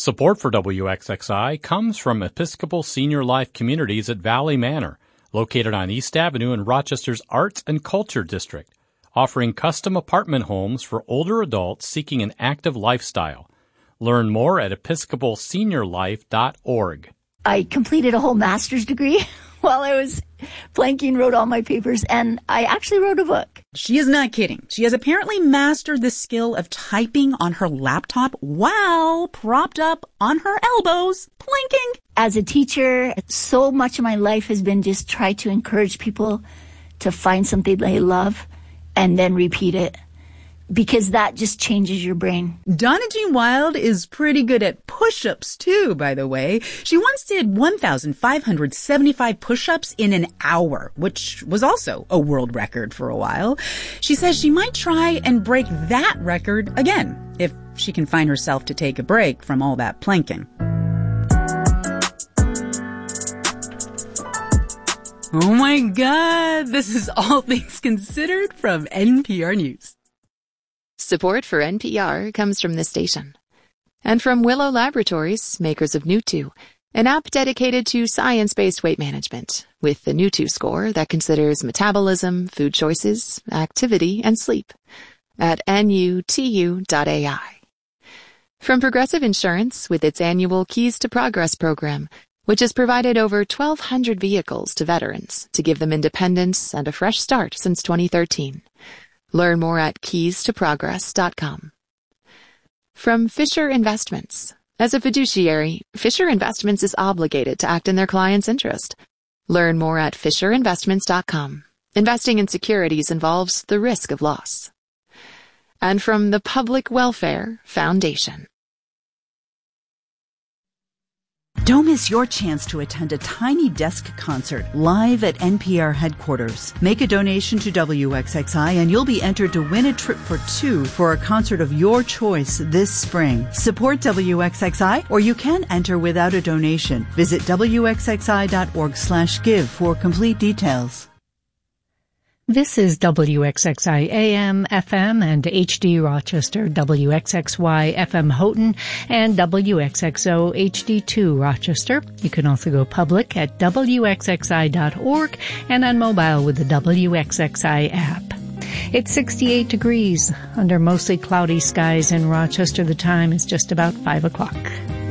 Support for WXXI comes from Episcopal Senior Life Communities at Valley Manor, located on East Avenue in Rochester's Arts and Culture District, offering custom apartment homes for older adults seeking an active lifestyle. Learn more at episcopalseniorlife.org. I completed a whole master's degree while I was flanking, wrote all my papers, and I actually wrote a book. She is not kidding. She has apparently mastered the skill of typing on her laptop while propped up on her elbows, planking. As a teacher, so much of my life has been just try to encourage people to find something they love and then repeat it, because that just changes your brain. Donna Jean Wild is pretty good at push-ups too, by the way. She once did 1,575 push-ups in an hour, which was also a world record for a while. She says she might try and break that record again, if she can find herself to take a break from all that planking. Oh my God, this is All Things Considered from NPR News. Support for NPR comes from this station. And from Willow Laboratories, makers of Newtwo, an app dedicated to science-based weight management, with the Newtwo score that considers metabolism, food choices, activity, and sleep, at nutu.ai. From Progressive Insurance, with its annual Keys to Progress program, which has provided over 1,200 vehicles to veterans to give them independence and a fresh start since 2013. Learn more at keystoprogress.com. From Fisher Investments. As a fiduciary, Fisher Investments is obligated to act in their client's interest. Learn more at fisherinvestments.com. Investing in securities involves the risk of loss. And from the Public Welfare Foundation. Don't miss your chance to attend a Tiny Desk concert live at NPR headquarters. Make a donation to WXXI and you'll be entered to win a trip for two for a concert of your choice this spring. Support WXXI, or you can enter without a donation. Visit WXXI.org/give for complete details. This is WXXI AM, FM, and HD Rochester, WXXY FM Houghton, and WXXO HD2 Rochester. You can also go public at WXXI.org and on mobile with the WXXI app. It's 68 degrees under mostly cloudy skies in Rochester. The time is just about 5 o'clock.